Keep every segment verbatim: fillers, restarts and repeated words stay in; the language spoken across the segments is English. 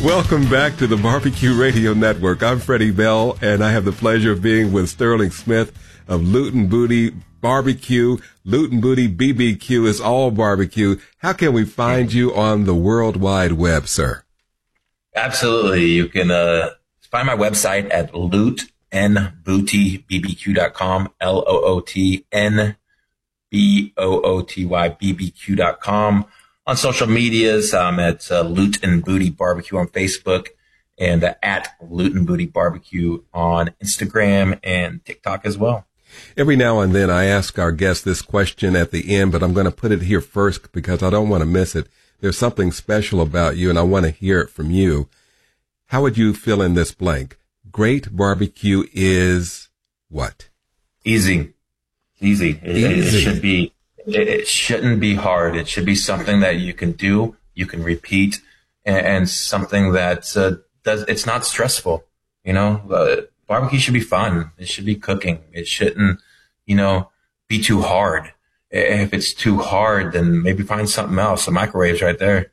Welcome back to the Barbecue Radio Network. I'm Freddie Bell, and I have the pleasure of being with Sterling Smith of Loot and Booty Barbecue. Loot and Booty B B Q is all barbecue. How can we find you on the World Wide Web, sir? Absolutely. You can uh, find my website at loot n booty b b q dot com, L O O T N B O O T Y B B Q dot com. On social medias, I'm at uh, Loot and Booty Barbecue on Facebook and uh, at Loot and Booty Barbecue on Instagram and TikTok as well. Every now and then I ask our guests this question at the end, but I'm going to put it here first because I don't want to miss it. There's something special about you, and I want to hear it from you. How would you fill in this blank? Great barbecue is what? Easy. Easy. It, Easy. It should be. It shouldn't be hard. It should be something that you can do, you can repeat, and, and something that uh, does. It's not stressful. You know, uh, barbecue should be fun. It should be cooking. It shouldn't, you know, be too hard. If it's too hard, then maybe find something else. The microwave's right there.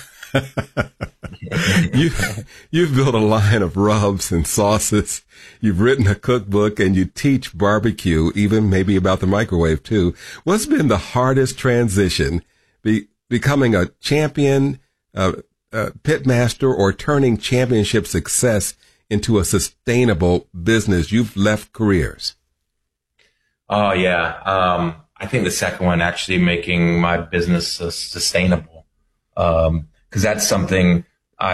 you, you've built a line of rubs and sauces. You've written a cookbook, and you teach barbecue, even maybe about the microwave too. What's been the hardest transition, be, becoming a champion, uh, uh, pit master, or turning championship success into a sustainable business? You've left careers. Oh yeah. Um, I think the second one, actually making my business uh, sustainable. Um, cause that's something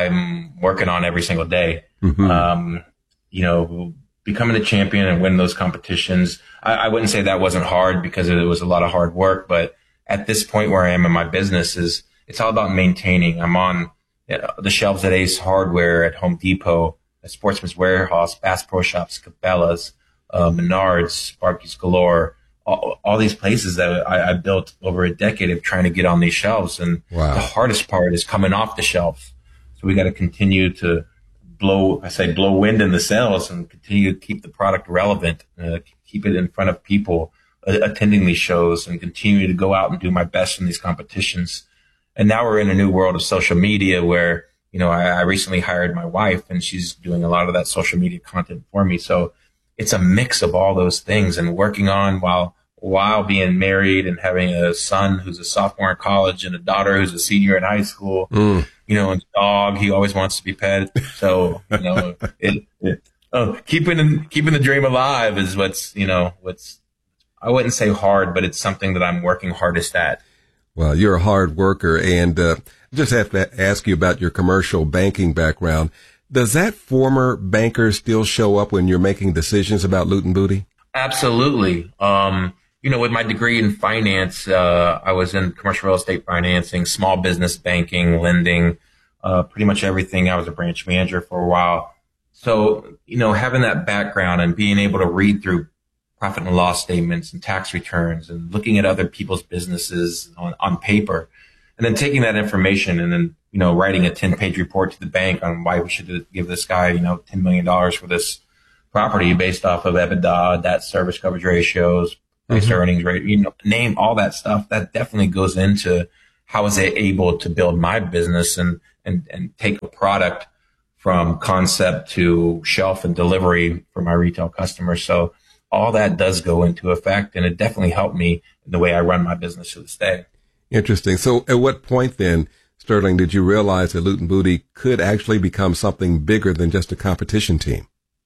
I'm working on every single day. Mm-hmm. Um, you know, becoming a champion and win those competitions. I, I wouldn't say that wasn't hard because it was a lot of hard work, but at this point where I am in my business is it's all about maintaining. I'm on you know, the shelves at Ace Hardware, at Home Depot, at Sportsman's Warehouse, Bass Pro Shops, Cabela's, uh, Menards, Barbecues Galore, all, all these places that I, I built over a decade of trying to get on these shelves. And wow. The hardest part is coming off the shelf. So we got to continue to blow, I say blow wind in the sails and continue to keep the product relevant, uh, keep it in front of people uh, attending these shows, and continue to go out and do my best in these competitions. And now we're in a new world of social media where, you know, I, I recently hired my wife, and she's doing a lot of that social media content for me. So it's a mix of all those things, and working on while, while being married and having a son who's a sophomore in college and a daughter who's a senior in high school, mm. you know, and a dog, he always wants to be pet. So, you know, it, it, oh, keeping, keeping the dream alive is what's, you know, what's, I wouldn't say hard, but it's something that I'm working hardest at. Well, you're a hard worker, and uh, I just have to ask you about your commercial banking background. Does that former banker still show up when you're making decisions about Loot and Booty? Absolutely. Um, you know, with my degree in finance, uh, I was in commercial real estate financing, small business banking, lending, uh, pretty much everything. I was a branch manager for a while. So, you know, having that background and being able to read through profit and loss statements and tax returns and looking at other people's businesses on, on paper, and then taking that information and then, you know, writing a ten page report to the bank on why we should give this guy, you know, ten million dollars for this property based off of EBITDA, debt service coverage ratios, price mm-hmm. earnings rate, you know, name all that stuff. That definitely goes into how is it able to build my business and, and, and take a product from concept to shelf and delivery for my retail customers. So all that does go into effect, and it definitely helped me in the way I run my business to this day. Interesting. So at what point then, Sterling, did you realize that Loot and Booty could actually become something bigger than just a competition team?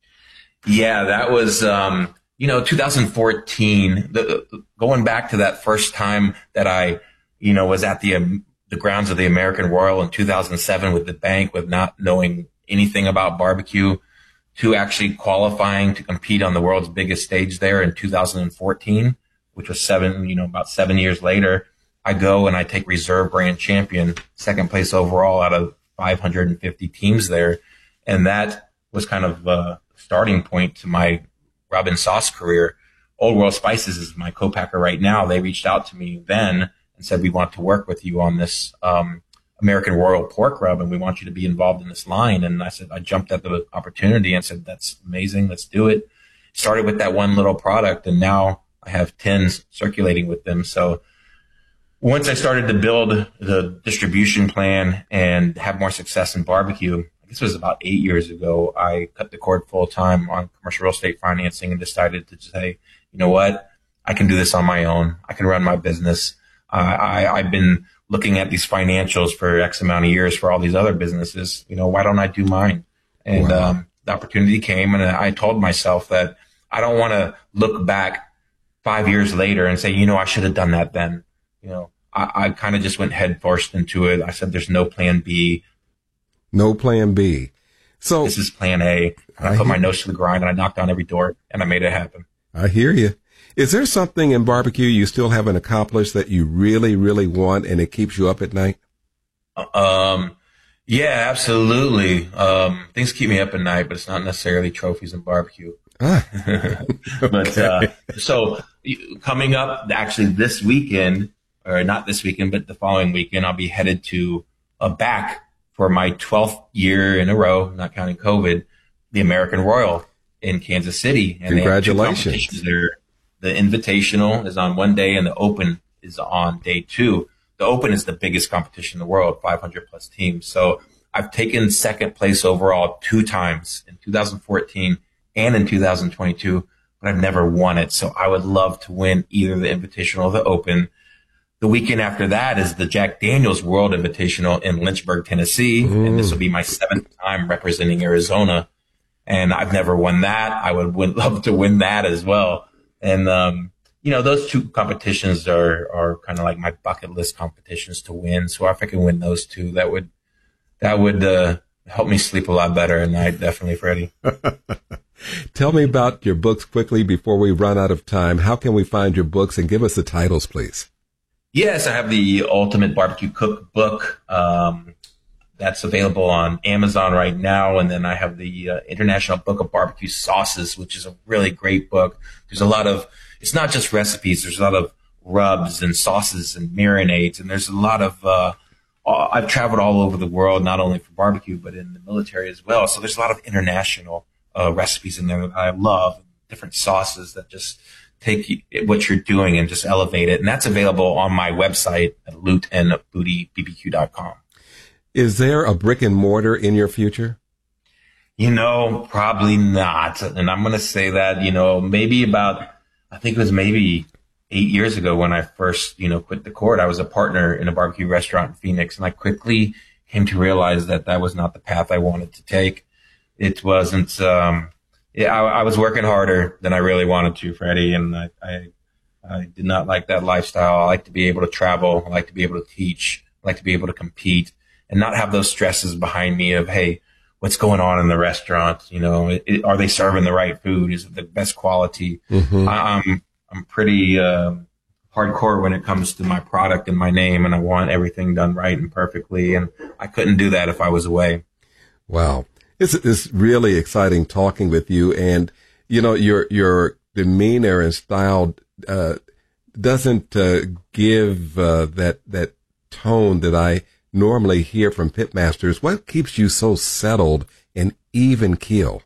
Yeah, that was, um, you know, two thousand fourteen, the, going back to that first time that I, you know, was at the, um, the grounds of the American Royal in two thousand seven with the bank, with not knowing anything about barbecue, to actually qualifying to compete on the world's biggest stage there in two thousand fourteen, which was seven, you know, about seven years later. I go and I take reserve brand champion, second place overall out of five hundred fifty teams there. And that was kind of a starting point to my rub and sauce career. Old World Spices is my co-packer right now. They reached out to me then and said, we want to work with you on this, um, American Royal pork rub, and we want you to be involved in this line. And I said, I jumped at the opportunity and said, that's amazing. Let's do it. Started with that one little product, and now I have tens circulating with them. So once I started to build the distribution plan and have more success in barbecue, this was about eight years ago, I cut the cord full time on commercial real estate financing and decided to say, you know what, I can do this on my own. I can run my business. Uh, I, I've been looking at these financials for X amount of years for all these other businesses. You know, why don't I do mine? And wow. um, the opportunity came, and I told myself that I don't want to look back five years later and say, you know, I should have done that then. You know, I, I kind of just went head first into it. I said, there's no plan B. No plan B. So this is plan A. And I, I put my nose to the grind and I knocked on every door and I made it happen. I hear you. Is there something in barbecue you still haven't accomplished that you really, really want and it keeps you up at night? Um, yeah, absolutely. Um, things keep me up at night, but it's not necessarily trophies and barbecue. Ah. But, uh, so coming up actually this weekend, or not this weekend, but the following weekend, I'll be headed to a back for my twelfth year in a row, not counting COVID, the American Royal in Kansas City. And congratulations. There. The Invitational is on one day and the Open is on day two. The Open is the biggest competition in the world, five hundred plus teams. So I've taken second place overall two times in two thousand fourteen and in two thousand twenty-two, but I've never won it. So I would love to win either the Invitational or the Open. The weekend after that is the Jack Daniels World Invitational in Lynchburg, Tennessee. Mm. And this will be my seventh time representing Arizona. And I've never won that. I would win, love to win that as well. And, um, you know, those two competitions are, are kind of like my bucket list competitions to win. So if I can win those two, that would, that would, uh, help me sleep a lot better at night. Definitely, Freddie. Tell me about your books quickly before we run out of time. How can we find your books, and give us the titles, please? Yes, I have the Ultimate Barbecue Cookbook. Um, that's available on Amazon right now. And then I have the uh, International Book of Barbecue Sauces, which is a really great book. There's a lot of, it's not just recipes. There's a lot of rubs and sauces and marinades. And there's a lot of, uh, I've traveled all over the world, not only for barbecue, but in the military as well. So there's a lot of international uh, recipes in there that I love, different sauces that just take what you're doing and just elevate it. And that's available on my website at loot and booty b b q dot com. Is there a brick and mortar in your future? You know, probably not. And I'm going to say that, you know, maybe about, I think it was maybe eight years ago when I first, you know, quit the cord. I was a partner in a barbecue restaurant in Phoenix, and I quickly came to realize that that was not the path I wanted to take. It wasn't, um, yeah, I, I was working harder than I really wanted to, Freddie, and I, I, I did not like that lifestyle. I like to be able to travel. I like to be able to teach. I like to be able to compete and not have those stresses behind me of, hey, what's going on in the restaurant? You know, it, it, are they serving the right food? Is it the best quality? Mm-hmm. I, I'm, I'm pretty, uh, hardcore when it comes to my product and my name, and I want everything done right and perfectly. And I couldn't do that if I was away. Wow. It's, it's really exciting talking with you. And, you know, your, your demeanor and style, uh, doesn't, uh, give, uh, that, that tone that I normally hear from pitmasters. What keeps you so settled and even keel?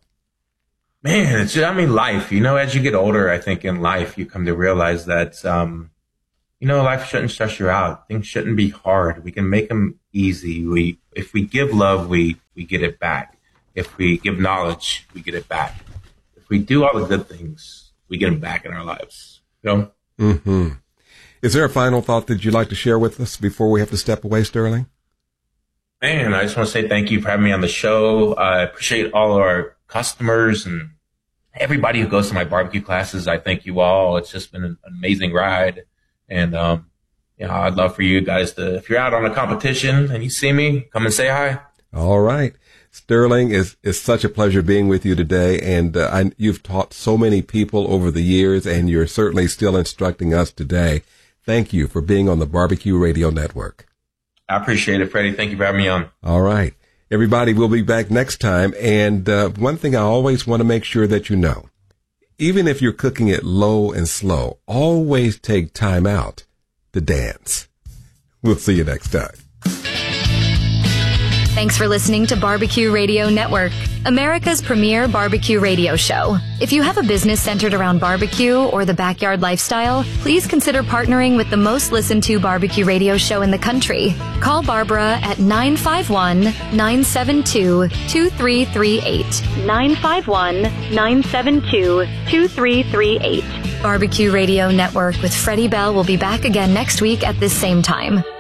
Man, it's, I mean, life, you know, as you get older, I think in life, you come to realize that, um, you know, life shouldn't stress you out. Things shouldn't be hard. We can make them easy. We, if we give love, we, we get it back. If we give knowledge, we get it back. If we do all the good things, we get them back in our lives. You know? Mm-hmm. Is there a final thought that you'd like to share with us before we have to step away, Sterling? Man, I just want to say thank you for having me on the show. I appreciate all of our customers and everybody who goes to my barbecue classes. I thank you all. It's just been an amazing ride. And, um, you know, I'd love for you guys to, if you're out on a competition and you see me, come and say hi. All right. Sterling, is it's such a pleasure being with you today. And uh, I, you've taught so many people over the years, and you're certainly still instructing us today. Thank you for being on the Barbecue Radio Network. I appreciate it, Freddie. Thank you for having me on. All right. Everybody, we'll be back next time. And uh, one thing I always want to make sure that you know, even if you're cooking it low and slow, always take time out to dance. We'll see you next time. Thanks for listening to Barbecue Radio Network, America's premier barbecue radio show. If you have a business centered around barbecue or the backyard lifestyle, please consider partnering with the most listened to barbecue radio show in the country. Call Barbara at nine five one, nine seven two, two three three eight. nine five one, nine seven two, two three three eight. Barbecue Radio Network with Freddie Bell will be back again next week at this same time.